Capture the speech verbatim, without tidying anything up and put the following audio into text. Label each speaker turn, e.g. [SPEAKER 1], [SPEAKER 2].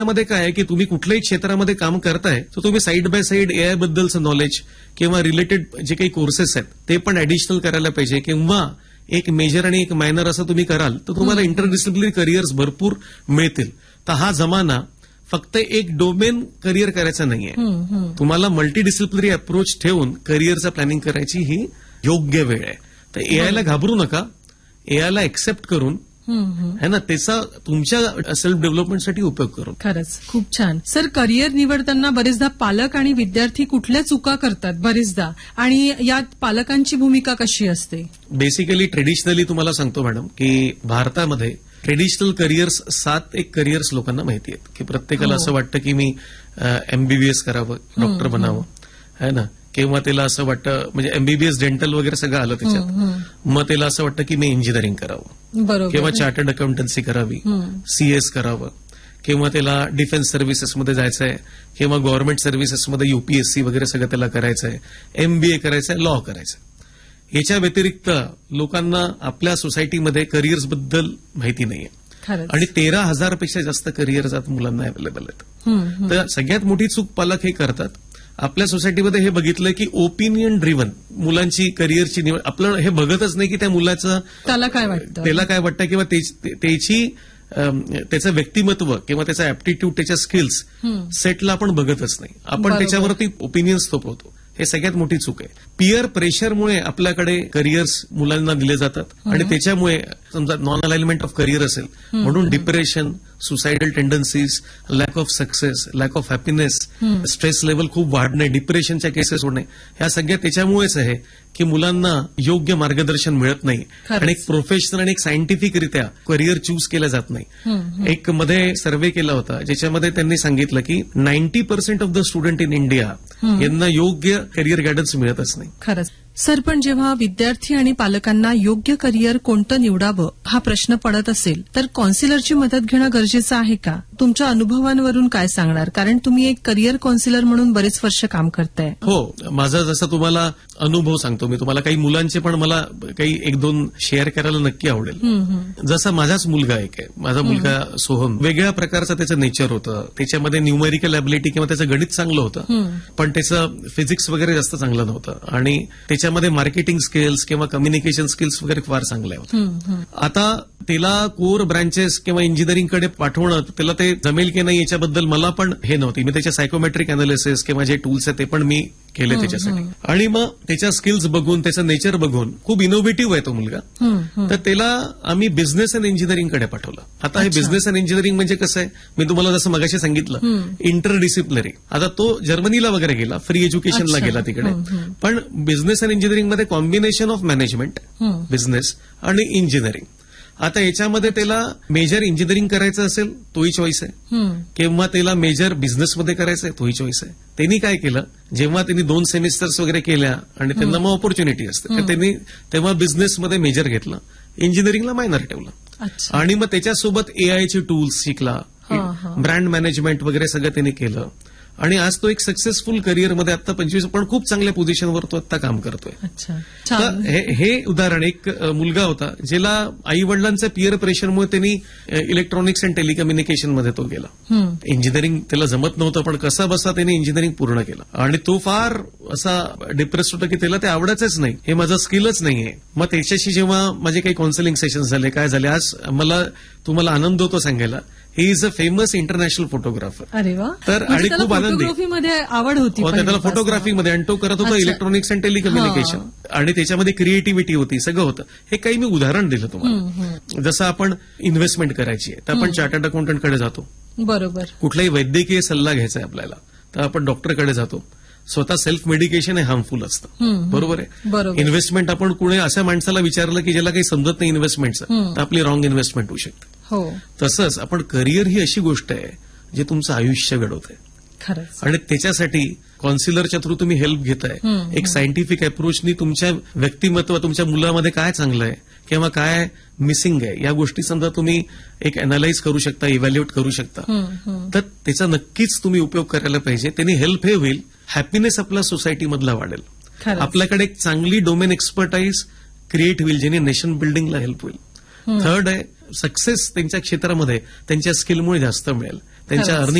[SPEAKER 1] मध्ये काय आहे की तुम्ही कुठल्याही क्षेत्रामध्ये काम करताय तर तुम्ही side by side AI बद्दलचं knowledge किंवा रिलेटेड जे काही कोर्सेस आहेत ते पण ऍडिशनल करायला पाहिजे, किंवा एक मेजर आणि एक मायनर असं तुम्ही कराल तर तुम्हाला इंटरडिसिप्लिनरी करिअर्स भरपूर मिळतील. तर हा जमाना फक्त एक डोमेन करिअर करायचा नाहीये, तुम्हाला मल्टीडिसिप्लिनरी अप्रोच ठेवून करिअरचं प्लॅनिंग करायची ही योग्य वेळ आहे. तर एआयला घाबरू नका, एआयला एक्सेप्ट करून है ना त्याचा तुमच्या सेल्फ डेव्हलपमेंटसाठी उपयोग करून.
[SPEAKER 2] खरंच खूप छान. सर, करिअर निवडताना बरेचदा पालक आणि विद्यार्थी कुठल्या चुका करतात बरेचदा, आणि यात पालकांची भूमिका कशी असते?
[SPEAKER 1] बेसिकली ट्रेडिशनली तुम्हाला सांगतो मॅडम की भारतामध्ये ट्रेडिशनल करिअर्स सात एक करिअर्स लोकांना माहिती आहेत की प्रत्येकाला असं वाटतं की मी एमबीबीएस करावं, डॉक्टर बनावं, है ना, किंवा त्याला असं वाटतं म्हणजे एमबीबीएस डेंटल वगैरे सगळं आलं त्याच्यात, मग त्याला असं वाटतं की मी इंजिनिअरिंग करावं किंवा चार्टर्ड अकाउंटन्सी करावी, सीएस करावं, किंवा त्याला डिफेन्स सर्व्हिसेसमध्ये जायचंय किंवा गव्हर्नमेंट सर्व्हिसेसमध्ये युपीएससी वगैरे सगळं त्याला करायचंय, एमबीए करायचंय, लॉ करायचंय. याच्या व्यतिरिक्त लोकांना आपल्या सोसायटीमध्ये करिअर्स बद्दल माहिती नाहीये, आणि तेरा हजार पेक्षा जास्त करिअर्स आता मुलांना अवेलेबल आहेत. तर सगळ्यात मोठी चूक पालक हे करतात. आपल्या सोसायटीमध्ये हे बघितलं की ओपिनियन ड्रिव्हन मुलांची करिअरची निवड, आपलं हे बघतच नाही की त्या मुलाचं
[SPEAKER 2] त्याला काय वाटतं
[SPEAKER 1] त्याला काय वाटतं किंवा त्याची त्याचं व्यक्तिमत्व किंवा त्याचा ऍप्टिट्यूड, त्याच्या स्किल्स सेटला आपण बघतच नाही, आपण त्याच्यावरती ओपिनियन्स थोपवतो. हे सगळ्यात मोठी चूक आहे. पियर प्रेशरमुळे आपल्याकडे करिअर्स मुलांना दिले जातात आणि त्याच्यामुळे समजा नॉन अलाइनमेंट ऑफ करिअर असेल म्हणून depression, suicidal tendencies, lack of success, lack of happiness, stress level खूप वाढणे, डिप्रेशनच्या केसेस होणे, ह्या सगळ्या त्याच्यामुळेच आहे की मुलांना योग्य मार्गदर्शन मिळत नाही आणि एक प्रोफेशनल आणि एक सायंटिफिकरित्या करिअर चूज केलं जात नाही. एक मध्ये सर्व्हे केला होता ज्याच्यामध्ये त्यांनी सांगितलं की ninety percent of the student in India यांना योग्य करिअर गायडन्स मिळतच नाही.
[SPEAKER 2] खरंच. सर, पण जेव्हा विद्यार्थी आणि पालकांना योग्य करिअर कोणतं निवडावं हा प्रश्न पडत असेल तर कौन्सिलरची मदत घेणं गरजेचं आहे का? तुमच्या अनुभवांवरून काय सांगणार, कारण तुम्ही एक करिअर कौन्सिलर म्हणून बरेच वर्ष काम करताय.
[SPEAKER 1] हो, माझा जसा तुम्हाला अनुभव सांगतो मी तुम्हाला, काही मुलांचे पण मला काही एक दोन शेअर करायला नक्की आवडेल. जसा माझाच मुलगा एक आहे, माझा मुलगा सोहम, वेगळ्या प्रकारचं त्याचं नेचर होतं, त्याच्यामध्ये न्यूमेरिकल ॲबिलिटी किंवा त्याचं गणित चांगलं होतं, पण त्याचं फिजिक्स वगैरे जास्त चांगलं नव्हतं, आणि त्याच्यामध्ये मार्केटिंग स्किल्स किंवा कम्युनिकेशन स्किल्स वगैरे फार चांगले होते. आता त्याला कोर ब्रांचेस किंवा इंजिनिअरिंगकडे पाठवणं त्याला ते जमेल की नाही याच्याबद्दल मला पण हे नव्हती. मी त्याच्या सायकोमेट्रिक अनालिसिस किंवा जे टूल्स आहेत ते पण मी केले त्याच्यासाठी, आणि मग त्याच्या स्किल्स बघून त्याचं नेचर बघून खूप इनोव्हेटिव्ह आहे तो मुलगा, तर त्याला आम्ही बिझनेस अँड इंजिनिअरिंगकडे पाठवलं. आता हे बिझनेस अँड इंजिनिअरिंग म्हणजे कसं आहे, मी तुम्हाला जसं मगाशी सांगितलं इंटरडिसिप्लिनरी. आता तो जर्मनीला वगैरे गेला, फ्री एज्युकेशनला गेला तिकडे, पण बिझनेस अँड इंजिनिअरिंगमध्ये कॉम्बिनेशन ऑफ मॅनेजमेंट, बिझनेस आणि इंजिनिअरिंग. आता याच्यामध्ये त्याला मेजर इंजिनिअरिंग करायचं असेल तोही चॉईस आहे, किंवा त्याला मेजर बिझनेसमध्ये करायचं आहे तोही चॉईस आहे. त्यांनी काय केलं, जेव्हा त्यांनी दोन सेमिस्टर्स वगैरे केल्या आणि त्यांना मग ऑपॉर्च्युनिटी असते तर त्यांनी तेव्हा बिझनेसमध्ये मेजर घेतलं, इंजिनिअरिंगला मायनर ठेवलं, आणि मग त्याच्यासोबत एआयचे टूल्स शिकला, ब्रँड मॅनेजमेंट वगैरे सगळं त्यांनी केलं, आणि आज तो एक सक्सेसफुल करिअरमध्ये आता पंचवीस पण खूप चांगल्या पोझिशनवर तो आता काम करतोय. तर हे उदाहरण एक मुलगा होता ज्याला आई वडिलांच्या पियर प्रेशरमुळे त्यांनी इलेक्ट्रॉनिक्स अँड टेलिकम्युनिकेशनमध्ये तो गेला. इंजिनिअरिंग त्याला जमत नव्हतं, पण कसा बसा त्याने इंजिनिअरिंग पूर्ण केलं, आणि तो फार असा डिप्रेस होता की त्याला ते आवडायचंच नाही, हे माझं स्किलच नाहीये. मग त्याच्याशी जेव्हा माझे काही काउन्सिलिंग सेशन्स झाले, काय झाले, आज मला तुम्हाला आनंद होतो सांगायला, he is a famous international photographer.
[SPEAKER 2] अरे वा.
[SPEAKER 1] तर आणि खूप आनंदी
[SPEAKER 2] फोटोग्राफीमध्ये आवड होती
[SPEAKER 1] त्याला फोटोग्राफीमध्ये, आणि तो करत होता इलेक्ट्रॉनिक्स अँड टेलिकम्युनिकेशन, आणि त्याच्यामध्ये क्रिएटिव्हिटी होती, सगळं होतं. हे काही मी उदाहरण दिलं तुम्हाला. जसं आपण इन्व्हेस्टमेंट करायची आहे तर आपण चार्टर्ड अकाउंटंटकडे जातो,
[SPEAKER 2] बरोबर.
[SPEAKER 1] कुठलाही वैद्यकीय सल्ला घ्यायचा आहे आपल्याला तर आपण डॉक्टरकडे जातो. स्वतः सेल्फ मेडिकेशन हे हार्मफुल असतं, बरोबर आहे. इन्व्हेस्टमेंट आपण कुणी अशा माणसाला विचारलं की ज्याला काही समजत नाही इन्व्हेस्टमेंटचं, तर आपली रॉंग इन्व्हेस्टमेंट होऊ शकते. तसंच आपण करिअर ही अशी गोष्ट आहे जे तुमचं आयुष्य घडवते, आणि त्याच्यासाठी कौन्सिलरच्या थ्रू तुम्ही हेल्प घेताय. एक सायंटिफिक अप्रोचनी तुमच्या व्यक्तिमत्व, तुमच्या मुलामध्ये काय चांगलं आहे किंवा काय मिसिंग आहे या गोष्टी समजा तुम्ही एक अनालाइज करू शकता, इव्हॅल्युएट करू शकता, तर त्याचा नक्कीच तुम्ही उपयोग करायला पाहिजे. त्यांनी हेल्प हे होईल, हॅपीनेस आपल्या सोसायटीमधला वाढेल, आपल्याकडे एक चांगली डोमेन एक्सपर्टाईज क्रिएट होईल ज्याने नेशन बिल्डिंगला हेल्प होईल. थर्ड आहे सक्सेस त्यांच्या क्षेत्रामध्ये त्यांच्या स्किलमुळे जास्त मिळेल, त्यांच्या
[SPEAKER 2] खरंच.